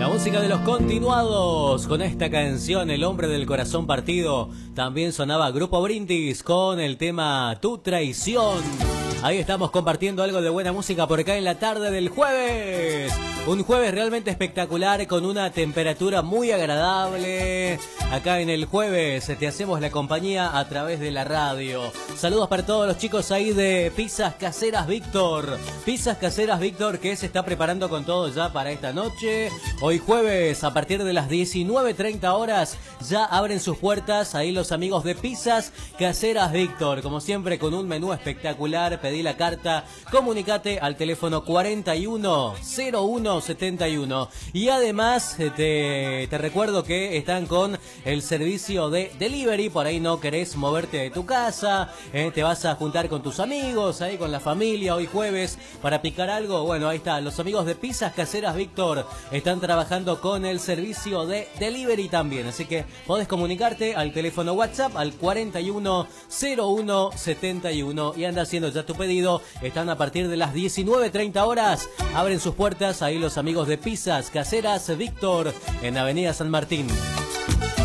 La música de los Continuados con esta canción, El hombre del corazón partido. También sonaba Grupo Brindis con el tema Tu traición. Ahí estamos compartiendo algo de buena música por acá en la tarde del jueves. Un jueves realmente espectacular con una temperatura muy agradable. Acá en el jueves te hacemos la compañía a través de la radio. Saludos para todos los chicos ahí de Pizzas Caseras Víctor. Pizzas Caseras Víctor que se está preparando con todo ya para esta noche. Hoy jueves a partir de las 19:30 horas ya abren sus puertas ahí los amigos de Pizzas Caseras Víctor. Como siempre con un menú espectacular. Pedí la carta, comunicate al teléfono 410171. Y además te recuerdo que están con el servicio de delivery. Por ahí no querés moverte de tu casa, te vas a juntar con tus amigos, ahí con la familia hoy jueves para picar algo. Bueno, ahí está, los amigos de Pizzas Caseras Víctor están trabajando con el servicio de delivery también. Así que podés comunicarte al teléfono WhatsApp al 410171 y anda haciendo ya tu pedido. Están a partir de las 19:30 horas. Abren sus puertas ahí los amigos de Pizzas Caseras Víctor en Avenida San Martín.